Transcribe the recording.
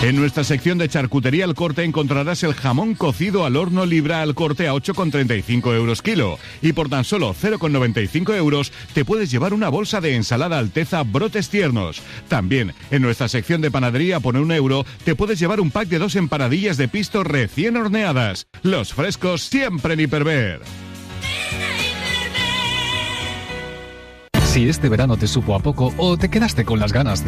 En nuestra sección de charcutería al corte encontrarás el jamón cocido al horno Libra al corte a 8,35 euros kilo. Y por tan solo 0,95 euros te puedes llevar una bolsa de ensalada Alteza brotes tiernos. También en nuestra sección de panadería por 1 euro te puedes llevar un pack de 2 empanadillas de pisto recién horneadas. Los frescos siempre en Hiperver. Si este verano te supo a poco o te quedaste con las ganas de